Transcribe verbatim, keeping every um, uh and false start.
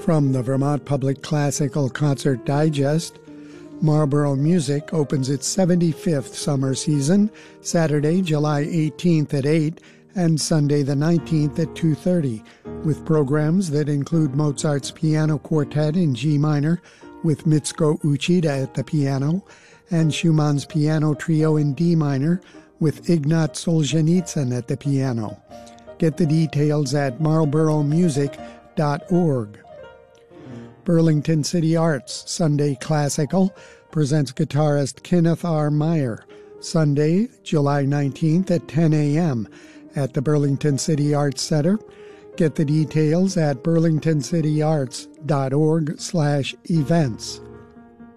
From the Vermont Public Classical Concert Digest, Marlborough Music opens its seventy-fifth summer season, Saturday, July eighteenth at eight and Sunday the nineteenth at two thirty, with programs that include Mozart's Piano Quartet in G minor with Mitsuko Uchida at the piano, and Schumann's Piano Trio in D minor with Ignat Solzhenitsyn at the piano. Get the details at marlborough music dot org. Burlington City Arts Sunday Classical presents guitarist Kenneth R. Meyer, Sunday, July nineteenth at ten a.m. at the Burlington City Arts Center. Get the details at burlington city arts dot org slash events.